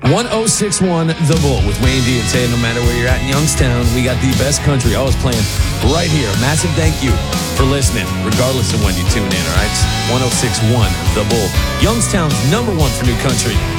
1061 The Bull with Wayne D. and Tay. No matter where you're at in Youngstown, we got the best country always playing right here. Massive thank you for listening, regardless of when you tune in, all right? 1061 The Bull. Youngstown's #1 for new country.